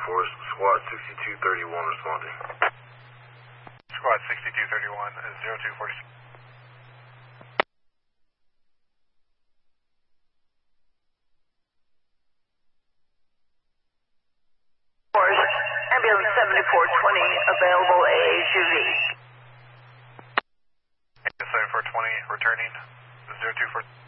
Force. Squad 6231 responding. Squad 6231 is 0246. Ambulance 7420 available AHUV. 7420 returning 0246.